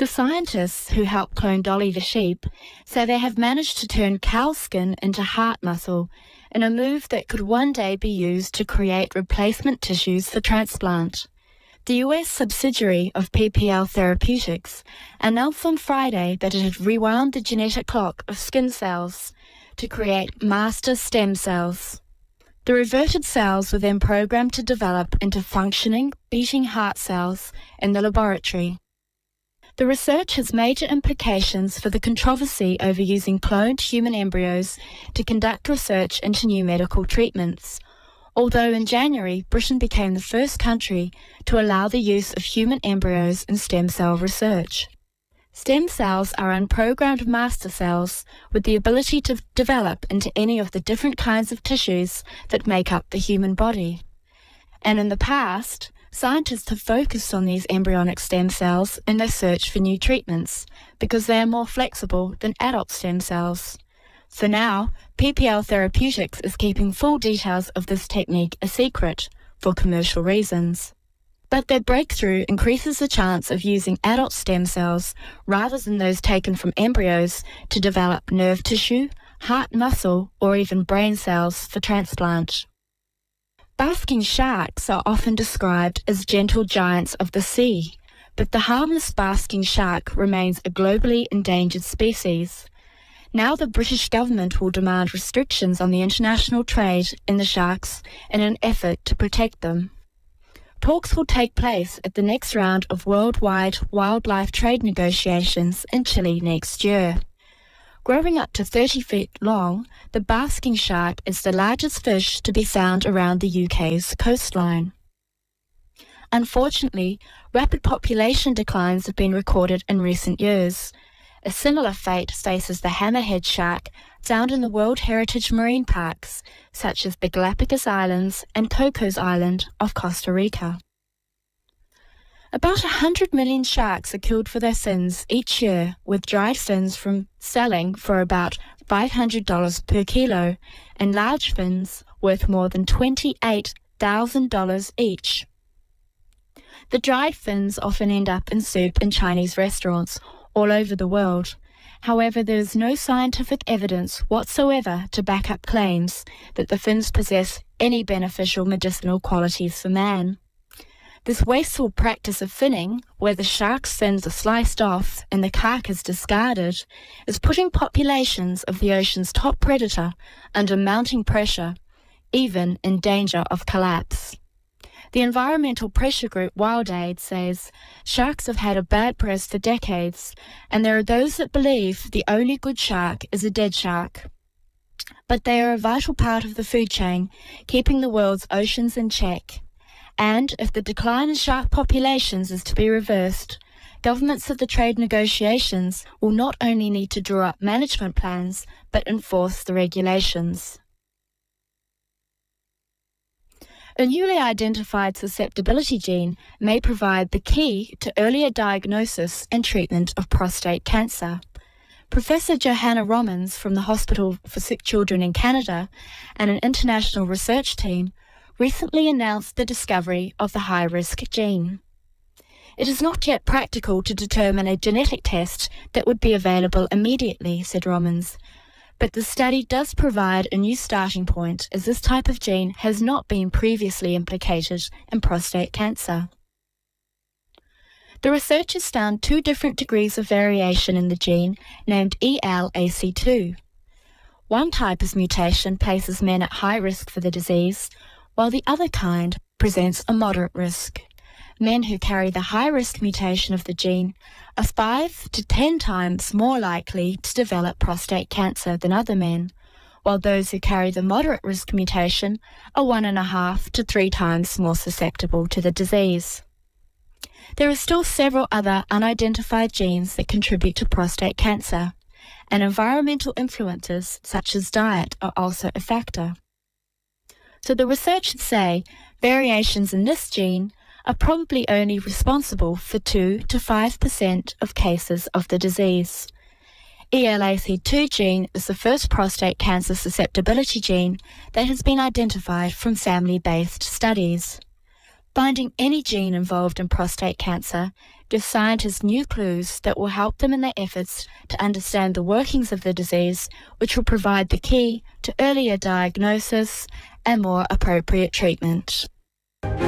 The scientists who helped clone Dolly the sheep say they have managed to turn cow skin into heart muscle in a move that could one day be used to create replacement tissues for transplant. The US subsidiary of PPL Therapeutics announced on Friday that it had rewound the genetic clock of skin cells to create master stem cells. The reverted cells were then programmed to develop into functioning, beating heart cells in the laboratory. The research has major implications for the controversy over using cloned human embryos to conduct research into new medical treatments. Although in January, Britain became the first country to allow the use of human embryos in stem cell research. Stem cells are unprogrammed master cells with the ability to develop into any of the different kinds of tissues that make up the human body. And in the past, scientists have focused on these embryonic stem cells in their search for new treatments because they are more flexible than adult stem cells. For now, PPL Therapeutics is keeping full details of this technique a secret for commercial reasons. But their breakthrough increases the chance of using adult stem cells rather than those taken from embryos to develop nerve tissue, heart muscle, or even brain cells for transplant. Basking sharks are often described as gentle giants of the sea, but the harmless basking shark remains a globally endangered species. Now the British government will demand restrictions on the international trade in the sharks in an effort to protect them. Talks will take place at the next round of worldwide wildlife trade negotiations in Chile next year. Growing up to 30 feet long, the basking shark is the largest fish to be found around the UK's coastline. Unfortunately, rapid population declines have been recorded in recent years. A similar fate faces the hammerhead shark found in the World Heritage Marine Parks, such as the Galapagos Islands and Cocos Island off Costa Rica. About 100 million sharks are killed for their sins each year, with dried fins selling for about $500 per kilo, and large fins worth more than $28,000 each. The dried fins often end up in soup in Chinese restaurants all over the world. However, there is no scientific evidence whatsoever to back up claims that the fins possess any beneficial medicinal qualities for man. This wasteful practice of finning, where the shark's fins are sliced off and the carcass discarded, is putting populations of the ocean's top predator under mounting pressure, even in danger of collapse. The environmental pressure group WildAid says sharks have had a bad press for decades, and there are those that believe the only good shark is a dead shark. But they are a vital part of the food chain, keeping the world's oceans in check. And if the decline in shark populations is to be reversed, governments at the trade negotiations will not only need to draw up management plans, but enforce the regulations. A newly identified susceptibility gene may provide the key to earlier diagnosis and treatment of prostate cancer. Professor Johanna Romans from the Hospital for Sick Children in Canada and an international research team recently announced the discovery of the high-risk gene. It is not yet practical to determine a genetic test that would be available immediately, said Romans. But the study does provide a new starting point, as this type of gene has not been previously implicated in prostate cancer. The researchers found 2 different degrees of variation in the gene named ELAC2. One type of mutation places men at high risk for the disease, while the other kind presents a moderate risk. Men who carry the high-risk mutation of the gene are 5 to 10 times more likely to develop prostate cancer than other men, while those who carry the moderate risk mutation are 1.5 to 3 times more susceptible to the disease. There are still several other unidentified genes that contribute to prostate cancer, and environmental influences such as diet are also a factor. So the researchers say variations in this gene are probably only responsible for 2 to 5% of cases of the disease. ELAC2 gene is the first prostate cancer susceptibility gene that has been identified from family-based studies. Finding any gene involved in prostate cancer gives scientists new clues that will help them in their efforts to understand the workings of the disease, which will provide the key to earlier diagnosis and more appropriate treatment.